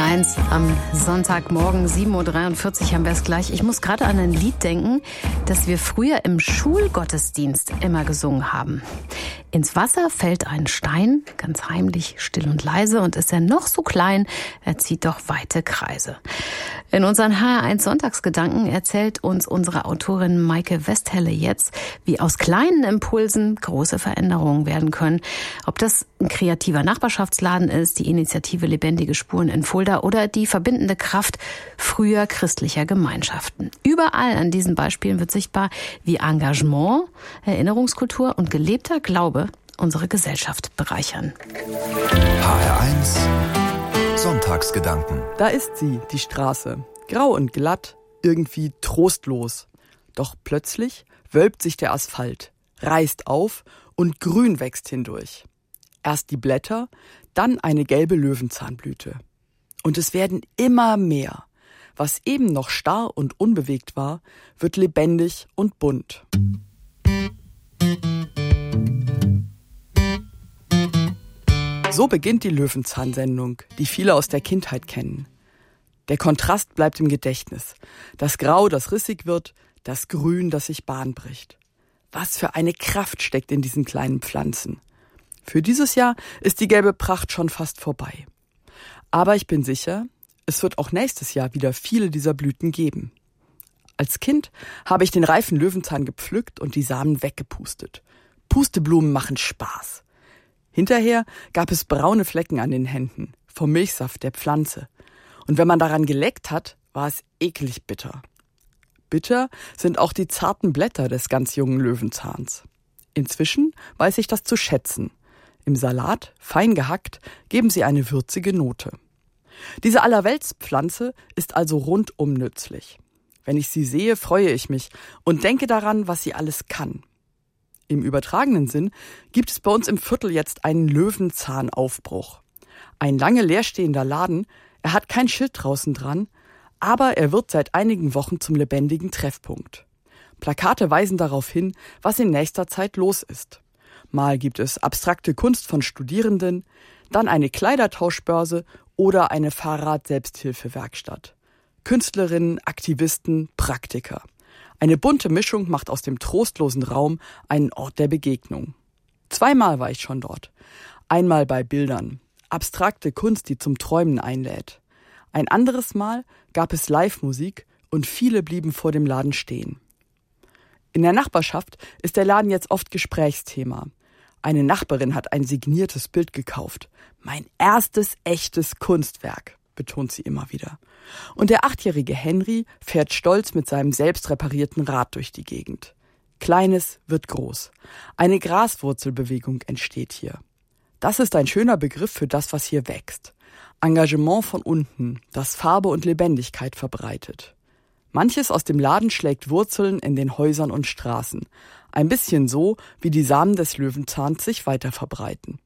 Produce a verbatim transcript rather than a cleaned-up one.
eins am Sonntagmorgen, sieben Uhr dreiundvierzig haben wir es gleich. Ich muss gerade an ein Lied denken, das wir früher im Schulgottesdienst immer gesungen haben. Ins Wasser fällt ein Stein, ganz heimlich, still und leise, und ist er noch so klein, er zieht doch weite Kreise. In unseren H R eins Sonntagsgedanken erzählt uns unsere Autorin Maike Westhelle jetzt, wie aus kleinen Impulsen große Veränderungen werden können. Ob das ein kreativer Nachbarschaftsladen ist, die Initiative Lebendige Spuren in Fulda oder die verbindende Kraft früher christlicher Gemeinschaften. Überall an diesen Beispielen wird sichtbar, wie Engagement, Erinnerungskultur und gelebter Glaube unsere Gesellschaft bereichern. H R eins Sonntagsgedanken. Da ist sie, die Straße. Grau und glatt, irgendwie trostlos. Doch plötzlich wölbt sich der Asphalt, reißt auf und Grün wächst hindurch. Erst die Blätter, dann eine gelbe Löwenzahnblüte. Und es werden immer mehr. Was eben noch starr und unbewegt war, wird lebendig und bunt. So beginnt die Löwenzahn-Sendung, die viele aus der Kindheit kennen. Der Kontrast bleibt im Gedächtnis. Das Grau, das rissig wird, das Grün, das sich Bahn bricht. Was für eine Kraft steckt in diesen kleinen Pflanzen. Für dieses Jahr ist die gelbe Pracht schon fast vorbei. Aber ich bin sicher, es wird auch nächstes Jahr wieder viele dieser Blüten geben. Als Kind habe ich den reifen Löwenzahn gepflückt und die Samen weggepustet. Pusteblumen machen Spaß. Hinterher gab es braune Flecken an den Händen, vom Milchsaft der Pflanze. Und wenn man daran geleckt hat, war es eklig bitter. Bitter sind auch die zarten Blätter des ganz jungen Löwenzahns. Inzwischen weiß ich das zu schätzen. Im Salat, fein gehackt, geben sie eine würzige Note. Diese Allerweltspflanze ist also rundum nützlich. Wenn ich sie sehe, freue ich mich und denke daran, was sie alles kann. Im übertragenen Sinn gibt es bei uns im Viertel jetzt einen Löwenzahnaufbruch. Ein lange leerstehender Laden, er hat kein Schild draußen dran, aber er wird seit einigen Wochen zum lebendigen Treffpunkt. Plakate weisen darauf hin, was in nächster Zeit los ist. Mal gibt es abstrakte Kunst von Studierenden, dann eine Kleidertauschbörse oder eine Fahrrad-Selbsthilfewerkstatt. Künstlerinnen, Aktivisten, Praktiker. Eine bunte Mischung macht aus dem trostlosen Raum einen Ort der Begegnung. Zweimal war ich schon dort. Einmal bei Bildern. Abstrakte Kunst, die zum Träumen einlädt. Ein anderes Mal gab es Live-Musik und viele blieben vor dem Laden stehen. In der Nachbarschaft ist der Laden jetzt oft Gesprächsthema. Eine Nachbarin hat ein signiertes Bild gekauft. Mein erstes echtes Kunstwerk, betont sie immer wieder. Und der achtjährige Henry fährt stolz mit seinem selbst reparierten Rad durch die Gegend. Kleines wird groß. Eine Graswurzelbewegung entsteht hier. Das ist ein schöner Begriff für das, was hier wächst. Engagement von unten, das Farbe und Lebendigkeit verbreitet. Manches aus dem Laden schlägt Wurzeln in den Häusern und Straßen. Ein bisschen so, wie die Samen des Löwenzahns sich weiter verbreiten.